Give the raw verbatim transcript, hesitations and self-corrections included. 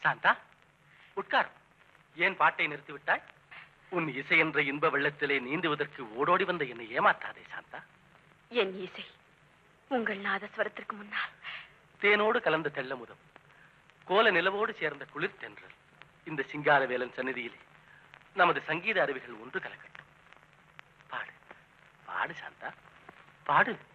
சாந்தா, உட்கார். ஏன் பாட்டை நிறுத்திவிட்டாய்? உன் இசை என்ற இன்ப வெள்ளத்திலே நீந்துவதற்கு ஓடோடி வந்த என்னை ஏமாத்தாதே சாந்தா. என் இசை உங்கள் நாதஸ்வரத்திற்கு முன்னால் தேனோடு கலந்த தெள்ளமுதம், கோல நிலவோடு சேர்ந்த குளிர் தென்றல். இந்த சிங்காரவேலன் சந்நிதியிலே நமது சங்கீத அருவிகள் ஒன்று கலக்கட்டும். பாடு பாடு சாந்தா, பாடு.